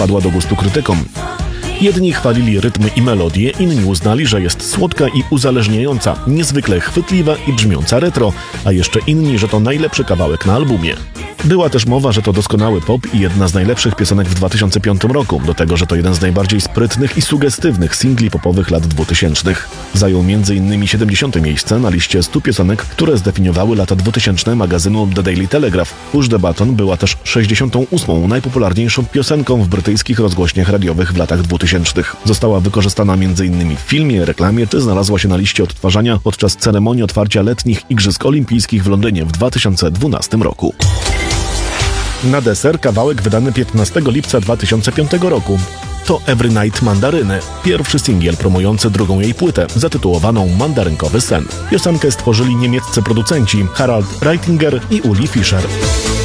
przypadła do gustu krytykom. Jedni chwalili rytmy i melodię, inni uznali, że jest słodka i uzależniająca, niezwykle chwytliwa i brzmiąca retro, a jeszcze inni, że to najlepszy kawałek na albumie. Była też mowa, że to doskonały pop i jedna z najlepszych piosenek w 2005 roku, do tego, że to jeden z najbardziej sprytnych i sugestywnych singli popowych lat 2000. Zajął m.in. 70. miejsce na liście 100 piosenek, które zdefiniowały lata 2000 magazynu The Daily Telegraph. Push the Button była też 68. najpopularniejszą piosenką w brytyjskich rozgłośniach radiowych w latach 2000. Została wykorzystana m.in. w filmie, reklamie czy znalazła się na liście odtwarzania podczas ceremonii otwarcia letnich Igrzysk Olimpijskich w Londynie w 2012 roku. Na deser kawałek wydany 15 lipca 2005 roku. To Every Night Mandaryny, pierwszy singiel promujący drugą jej płytę, zatytułowaną Mandarynkowy sen. Piosenkę stworzyli niemieccy producenci Harald Reitinger i Uli Fischer.